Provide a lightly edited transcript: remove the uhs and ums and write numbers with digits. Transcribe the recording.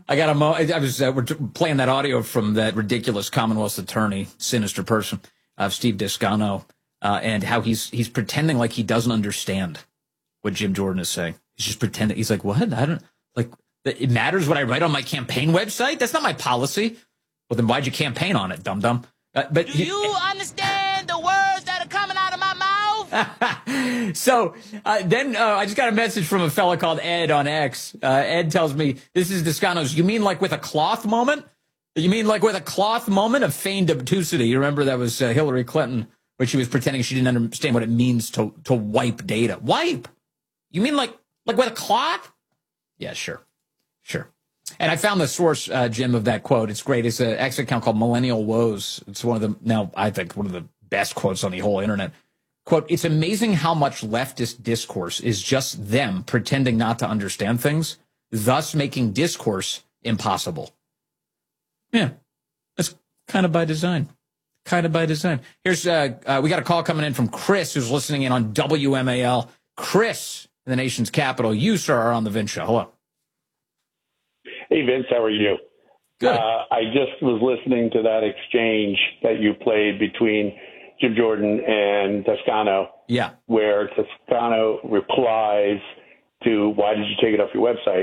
I got I was we're playing that audio from that ridiculous Commonwealth attorney, sinister person, Steve Descano, and how he's pretending like he doesn't understand what Jim Jordan is saying. He's just pretending. He's like, what? I don't like. It matters what I write on my campaign website. That's not my policy. Well, then why'd you campaign on it, dum dum? But do you understand the words that are coming out of my mouth? So then I just got a message from a fella called Ed on X. Ed tells me, this is Descano's, you mean like with a cloth moment? You mean like with a cloth moment of feigned obtusity? You remember that was Hillary Clinton, where she was pretending she didn't understand what it means to wipe data. Wipe? You mean like with a cloth? Yeah, sure. And I found the source, Jim, of that quote. It's great. It's an X account called Millennial Woes. It's I think one of the best quotes on the whole internet. Quote, it's amazing how much leftist discourse is just them pretending not to understand things, thus making discourse impossible. Yeah, that's kind of by design. Here's, we got a call coming in from Chris, who's listening in on WMAL. Chris, in the nation's capital. You, sir, are on the Vince Show. Hello. Hey, Vince, how are you? Good. I just was listening to that exchange that you played between Jim Jordan and Toscano. Yeah. Where Toscano replies to, why did you take it off your website?